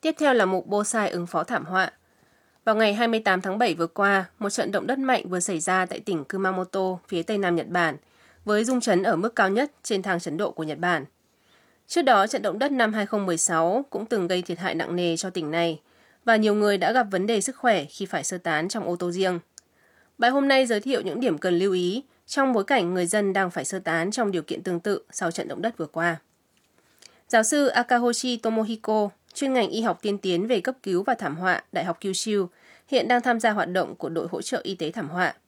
Tiếp theo là mục Bonsai ứng phó thảm họa. Vào ngày 28 tháng 7 vừa qua, một trận động đất mạnh vừa xảy ra tại tỉnh Kumamoto, phía tây nam Nhật Bản, với rung chấn ở mức cao nhất trên thang chấn độ của Nhật Bản. Trước đó, trận động đất năm 2016 cũng từng gây thiệt hại nặng nề cho tỉnh này, và nhiều người đã gặp vấn đề sức khỏe khi phải sơ tán trong ô tô riêng. Bài hôm nay giới thiệu những điểm cần lưu ý trong bối cảnh người dân đang phải sơ tán trong điều kiện tương tự sau trận động đất vừa qua. Giáo sư Akahoshi Tomohiko, chuyên ngành y học tiên tiến về cấp cứu và thảm họa, Đại học Kyushu, hiện đang tham gia hoạt động của đội hỗ trợ y tế thảm họa.